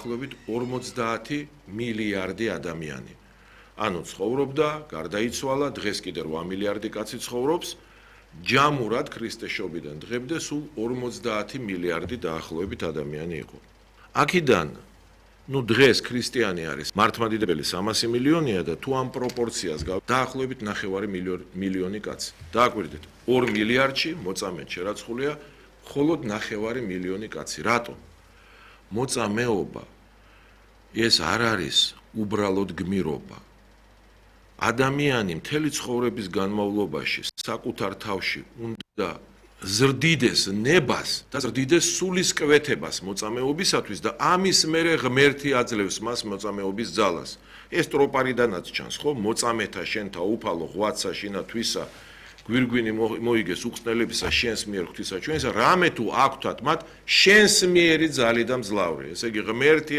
დაახლოებით 50 მილიარდი ადამიანი. ანუ ცხოვრობდა, გარდაიცვალა, დღეს კიდევ 8 მილიარდი კაცი ცხოვრობს, ჯამურად ქრისტეშობიდან დღემდე სულ 50 მილიარდი დაახლოებით ადამიანი იყო. აქედან დღეს ქრისტიანი არის მართლმადიდებელი 300 მილიონია და თუ ამ პროპორციას დაახლოებით 9 მილიონი კაცი. დააკვირდით, 2 მილიარდში მოწამედ შერაცხულია მხოლოდ 9 მილიონი კაცი. რატომ? მოწამეობა ეს არ არის უბრალოდ გმირობა. ადამიანი მთელი ცხოვრების განმავლობაში საკუთარ თავში უნდა ზრდიდეს ნებას და ზრდიდეს სულისკვეთებას მოწამეობისათვის და ამის მერე ღმერთი აძლევს მას მოწამეობის ძალას. ეს ტროპარიდანაც ჩანს, ხო? მოწამეთა შენთა უფალო ღვაცა შინა თვისა გვირგვინი მოიგეს უხსნელებისა შენს მიერ ღვთისა ჩვენისა რამე თუ აქვთათ მათ შენს მიერი ძალი და მძლავრი. ესე იგი ღმერთი